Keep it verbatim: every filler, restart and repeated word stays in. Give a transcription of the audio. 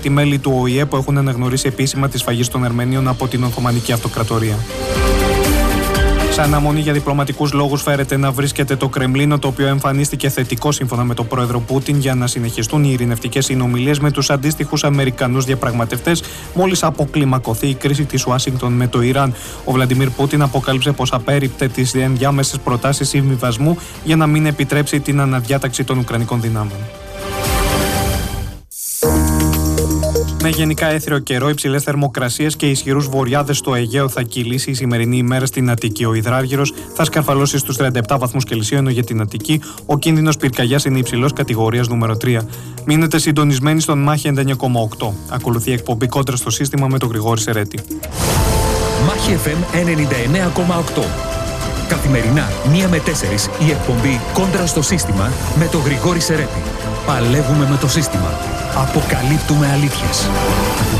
Τη μέλη του Ο Η Ε που έχουν αναγνωρίσει επίσημα τη σφαγή των Αρμενίων από την Οθωμανική Αυτοκρατορία. Σε αναμονή για διπλωματικούς λόγους φέρεται να βρίσκεται το Κρεμλίνο, το οποίο εμφανίστηκε θετικό σύμφωνα με τον πρόεδρο Πούτιν για να συνεχιστούν οι ειρηνευτικές συνομιλίες με τους αντίστοιχους Αμερικανούς διαπραγματευτές, μόλις αποκλιμακωθεί η κρίση της Ουάσιγκτον με το Ιράν. Ο Βλαντιμίρ Πούτιν αποκάλυψε πως απέρριπτε τις ενδιάμεσες προτάσεις συμβιβασμού για να μην επιτρέψει την αναδιάταξη των Ουκρανικών δυνάμεων. Με γενικά έθριο καιρό, υψηλές θερμοκρασίες και ισχυρούς βοριάδες στο Αιγαίο θα κυλήσει η σημερινή ημέρα στην Αττική. Ο υδράργυρος θα σκαρφαλώσει στους τριάντα επτά βαθμούς Κελσίου, ενώ για την Αττική ο κίνδυνος πυρκαγιάς είναι υψηλός κατηγορίας νούμερο τρία. Μείνετε συντονισμένοι στον Μάχη ενενήντα εννιά κόμμα οκτώ. Ακολουθεί η εκπομπή Κόντρα στο σύστημα με τον Γρηγόρη Σερέτη. Μάχη εφ εμ ενενήντα εννιά κόμμα οκτώ. Καθημερινά, μία με τέσσερις, η εκπομπή Κόντρα στο σύστημα με τον Γρηγόρη Σερέτη. Παλεύουμε με το σύστημα. Αποκαλύπτουμε αλήθειες.